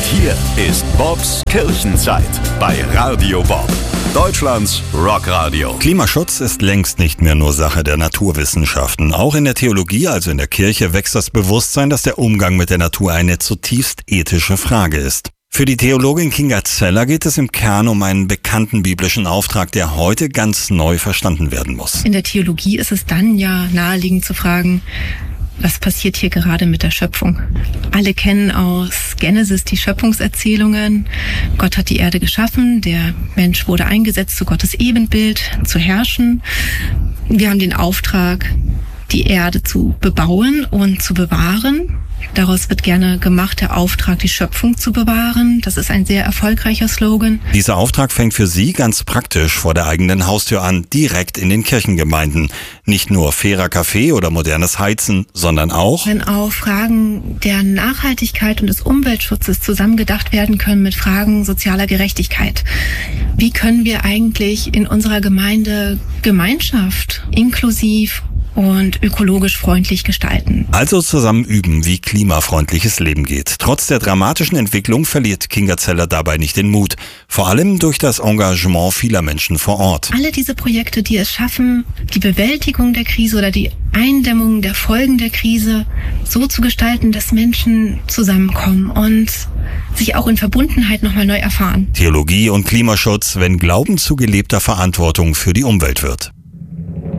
hier ist Bobs Kirchenzeit bei Radio Bob, Deutschlands Rockradio. Klimaschutz ist längst nicht mehr nur Sache der Naturwissenschaften. Auch in der Theologie, also in der Kirche, wächst das Bewusstsein, dass der Umgang mit der Natur eine zutiefst ethische Frage ist. Für die Theologin Kinga Zeller geht es im Kern um einen bekannten biblischen Auftrag, der heute ganz neu verstanden werden muss. In der Theologie ist es dann ja naheliegend zu fragen, was passiert hier gerade mit der Schöpfung? Alle kennen aus Genesis die Schöpfungserzählungen. Gott hat die Erde geschaffen, der Mensch wurde eingesetzt zu Gottes Ebenbild, zu herrschen. Wir haben den Auftrag, die Erde zu bebauen und zu bewahren. Daraus wird gerne gemacht, der Auftrag, die Schöpfung zu bewahren. Das ist ein sehr erfolgreicher Slogan. Dieser Auftrag fängt für Sie ganz praktisch vor der eigenen Haustür an, direkt in den Kirchengemeinden. Nicht nur fairer Kaffee oder modernes Heizen, sondern auch, wenn auch Fragen der Nachhaltigkeit und des Umweltschutzes zusammengedacht werden können mit Fragen sozialer Gerechtigkeit. Wie können wir eigentlich in unserer Gemeinde Gemeinschaft inklusiv und ökologisch freundlich gestalten? Also zusammen üben, wie klimafreundliches Leben geht. Trotz der dramatischen Entwicklung verliert Kinga Zeller dabei nicht den Mut. Vor allem durch das Engagement vieler Menschen vor Ort. Alle diese Projekte, die es schaffen, die Bewältigung der Krise oder die Eindämmung der Folgen der Krise so zu gestalten, dass Menschen zusammenkommen und sich auch in Verbundenheit nochmal neu erfahren. Theologie und Klimaschutz, wenn Glauben zu gelebter Verantwortung für die Umwelt wird.